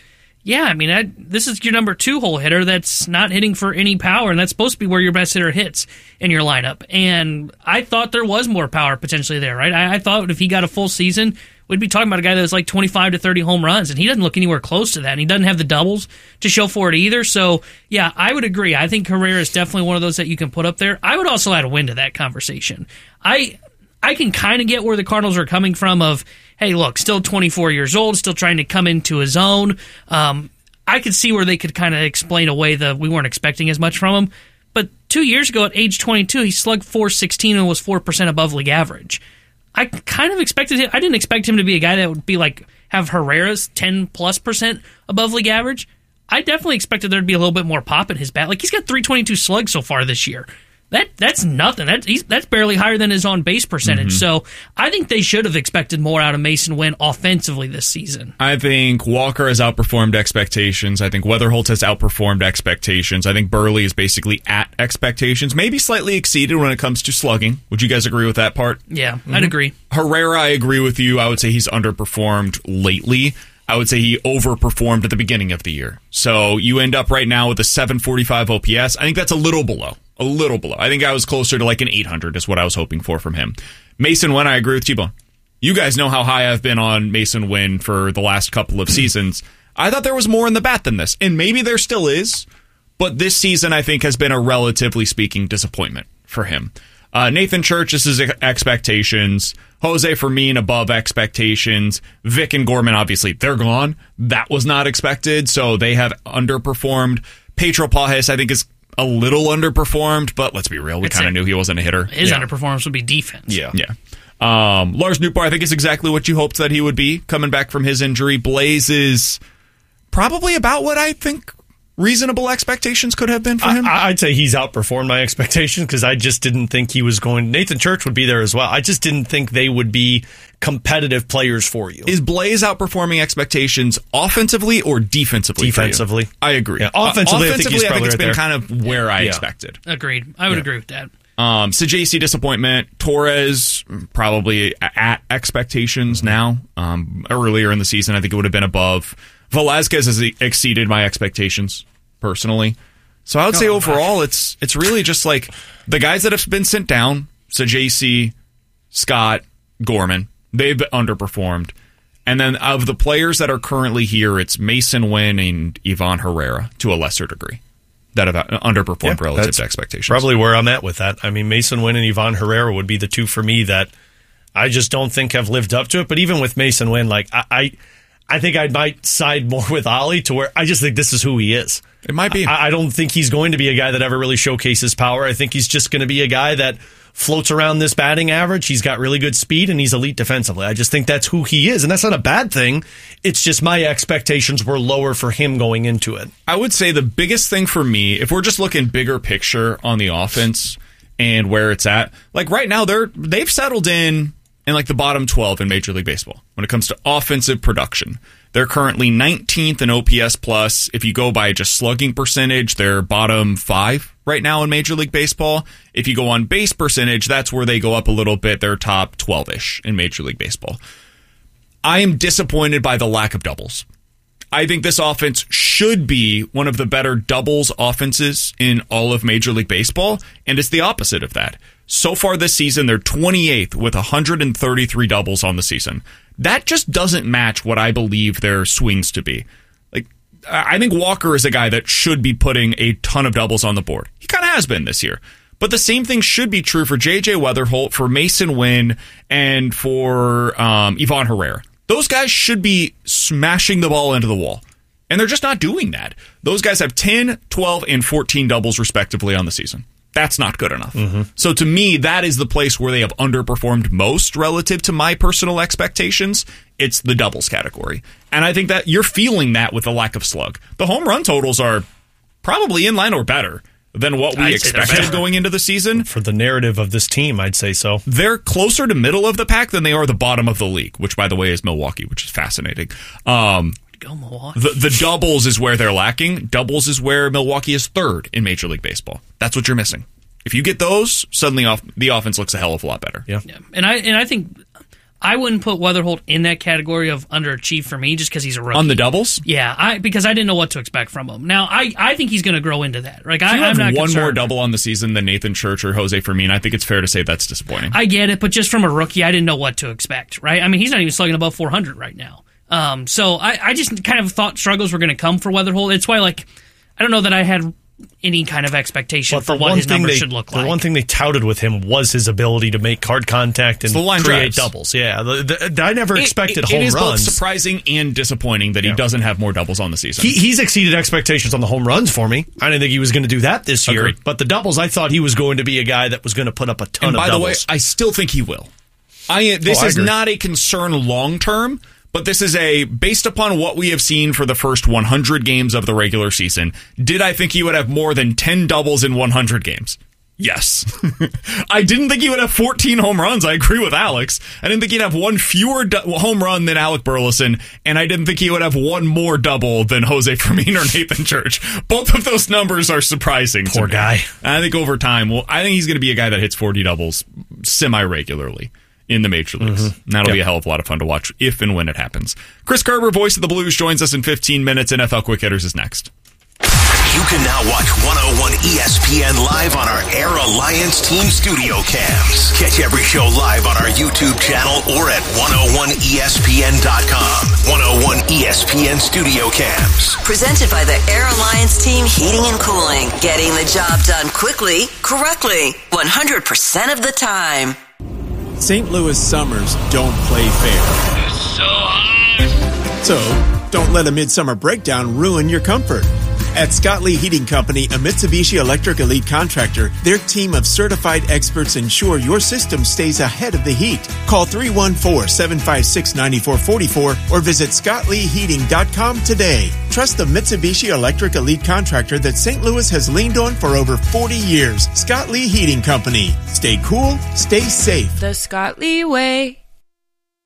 C: Yeah, I mean, I, this is your number two hole hitter that's not hitting for any power, and that's supposed to be where your best hitter hits in your lineup. And I thought there was more power potentially there, right? I, I thought if he got a full season, we'd be talking about a guy that was like twenty-five to thirty home runs, and he doesn't look anywhere close to that, and he doesn't have the doubles to show for it either. So, yeah, I would agree. I think Herrera is definitely one of those that you can put up there. I would also add a win to that conversation. I I can kind of get where the Cardinals are coming from of, hey, look, still twenty-four years old, still trying to come into his own. Um, I could see where they could kind of explain away the we weren't expecting as much from him. But two years ago at age twenty-two, he slugged four sixteen and was four percent above league average. I kind of expected him. I didn't expect him to be a guy that would be like have Herrera's ten plus percent above league average. I definitely expected there to be a little bit more pop in his bat. Like he's got three twenty-two slugs so far this year. That that's nothing. That he's, that's barely higher than his on base percentage. Mm-hmm. So I think they should have expected more out of Mason Wynn offensively this season.
A: I think Walker has outperformed expectations. I think Weatherholt has outperformed expectations. I think Burley is basically at expectations, maybe slightly exceeded when it comes to slugging. Would you guys agree with that part?
C: Yeah, mm-hmm. I'd agree.
A: Herrera, I agree with you. I would say he's underperformed lately. I would say he overperformed at the beginning of the year. So you end up right now with a seven forty-five O P S. I think that's a little below. A little below. I think I was closer to like an eight hundred is what I was hoping for from him. Mason Wynn, I agree with T-Bone. You guys know how high I've been on Mason Wynn for the last couple of seasons. I thought there was more in the bat than this. And maybe there still is. But this season, I think, has been a relatively speaking disappointment for him. Uh, Nathan Church, this is expectations. Jose Fermin above expectations. Vic and Gorman, obviously, they're gone. That was not expected, so they have underperformed. Pedro Pajes, I think, is a little underperformed, but let's be real, we kind of knew he wasn't a hitter.
C: His
A: yeah.
C: underperformance would be defense.
A: Yeah. Yeah. Um, Lars Nootbaar, I think, is exactly what you hoped that he would be coming back from his injury. Blaze is probably about what I think reasonable expectations could have been for him.
B: I, I'd say he's outperformed my expectations because I just didn't think he was going. Nathan Church would be there as well. I just didn't think they would be competitive players for you.
A: Is Blaze outperforming expectations offensively or defensively?
B: Defensively.
A: I agree.
B: Yeah, offensively,
A: uh, offensively,
B: I think, he's
A: I think it's
B: right
A: been
B: there.
A: kind of where I
B: yeah.
A: expected.
C: Agreed. I would
A: yeah.
C: agree with that.
A: Um, Sajaci disappointment. Torres probably at expectations now. Um, earlier in the season, I think it would have been above. Velasquez has exceeded my expectations personally. So I would oh, say overall, gosh. it's it's really just like the guys that have been sent down: Sajaci, Scott, Gorman. They've underperformed. And then of the players that are currently here, it's Mason Wynn and Ivan Herrera to a lesser degree that have underperformed yeah, relative to expectations.
B: Probably where I'm at with that. I mean, Mason Wynn and Ivan Herrera would be the two for me that I just don't think have lived up to it. But even with Mason Wynn, like I, I, I think I might side more with Ollie to where I just think this is who he is.
A: It might be.
B: I, I don't think he's going to be a guy that ever really showcases power. I think he's just going to be a guy that floats around this batting average. He's got really good speed and he's elite defensively. I just think that's who he is. And that's not a bad thing. It's just my expectations were lower for him going into it.
A: I would say the biggest thing for me, if we're just looking bigger picture on the offense and where it's at, like right now they're they've settled in in like the bottom twelve in Major League Baseball when it comes to offensive production. They're currently nineteenth in O P S plus. If you go by just slugging percentage, they're bottom five right now in Major League Baseball. If you go on base percentage, that's where they go up a little bit. They're top twelve-ish in Major League Baseball. I am disappointed by the lack of doubles. I think this offense should be one of the better doubles offenses in all of Major League Baseball, and it's the opposite of that. So far this season, they're twenty-eighth with one hundred thirty-three doubles on the season. That just doesn't match what I believe their swings to be. Like, I think Walker is a guy that should be putting a ton of doubles on the board. He kind of has been this year. But the same thing should be true for J J Weatherholt, for Mason Wynn, and for um, Ivan Herrera. Those guys should be smashing the ball into the wall. And they're just not doing that. Those guys have ten, twelve, and fourteen doubles respectively on the season. That's not good enough. Mm-hmm. So to me, that is the place where they have underperformed most relative to my personal expectations. It's the doubles category. And I think that you're feeling that with the lack of slug. The home run totals are probably in line or better than what we I'd expected going into the season.
B: For the narrative of this team, I'd say so.
A: They're closer to middle of the pack than they are the bottom of the league, which, by the way, is Milwaukee, which is fascinating. Um,
C: Go Milwaukee.
A: The, the doubles is where they're lacking. Doubles is where Milwaukee is third in Major League Baseball. That's what you're missing. If you get those, suddenly off, the offense looks a hell of a lot better.
B: Yeah.
C: yeah. And I and I think I wouldn't put Weatherholt in that category of underachieved for me just because he's a rookie.
A: On the doubles?
C: Yeah, I because I didn't know what to expect from him. Now, I, I think he's going to grow into that. Like,
A: If
C: I,
A: you
C: I'm
A: have
C: not
A: one
C: concerned.
A: more double on the season than Nathan Church or Jose Fermin, I think it's fair to say that's disappointing.
C: I get it, but just from a rookie, I didn't know what to expect, right? I mean, he's not even slugging above four hundred right now. Um, so I, I just kind of thought struggles were going to come for Weatherholt. It's why, like, I don't know that I had any kind of expectation
B: But
C: for
B: the
C: what
B: one
C: his
B: thing
C: numbers
B: they-
C: should look
B: The
C: like.
B: one thing they touted with him was his ability to make hard contact and
A: It's the line
B: create
A: drives.
B: doubles. Yeah, the, the, I never
A: It-
B: expected
A: it,
B: home
A: it is
B: runs.
A: both surprising and disappointing that he doesn't have more doubles on the season.
B: He, he's exceeded expectations on the home runs for me. I didn't think he was going to do that this year.
A: Agreed.
B: But the doubles, I thought he was going to be a guy that was going to put up a ton
A: and
B: of
A: by the way,
B: doubles.
A: I still think he will. I this
B: Oh, I
A: is
B: agree.
A: not a concern long term, but this is a based upon what we have seen for the first one hundred games of the regular season. Did I think he would have more than ten doubles in one hundred games? Yes. I didn't think he would have fourteen home runs. I agree with Alex. I didn't think he'd have one fewer du- home run than Alec Burleson, and I didn't think he would have one more double than Jose Fermin or Nathan Church. Both of those numbers are surprising.
B: Poor
A: to me.
B: guy.
A: I think over time, well, I think he's going to be a guy that hits forty doubles semi-regularly in the major leagues.
B: Mm-hmm.
A: And that'll
B: Yep.
A: be a hell of a lot of fun to watch if and when it happens. Chris Kerber, voice of the Blues, joins us in fifteen minutes. N F L Quick Hitters is next.
D: You can now watch one oh one E S P N live on our Air Alliance Team studio cams. Catch every show live on our YouTube channel or at one oh one E S P N dot com. one oh one E S P N studio cams.
T: Presented by the Air Alliance Team Heating and Cooling. Getting the job done quickly, correctly, one hundred percent of the time.
U: Saint Louis summers don't play fair.
Q: So hot.
U: So, don't let a midsummer breakdown ruin your comfort. At Scott Lee Heating Company, a Mitsubishi Electric Elite contractor, their team of certified experts ensure your system stays ahead of the heat. Call three one four, seven five six, nine four four four or visit scott lee heating dot com today. Trust the Mitsubishi Electric Elite contractor that Saint Louis has leaned on for over forty years. Scott Lee Heating Company. Stay cool, stay safe.
V: The Scott Lee way.